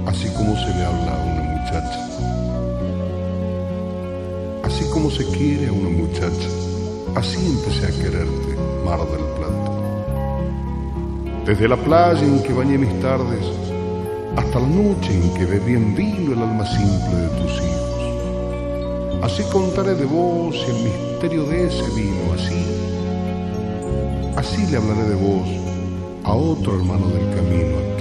así como se le habla a una muchacha, así como se quiere a una muchacha, así empecé a quererte, Mar del Plata. Desde la playa en que bañé mis tardes, hasta la noche en que bebí en vino el alma simple de tus hijos. Así contaré de vos y el misterio de ese vino, así le hablaré de vos a otro hermano del camino,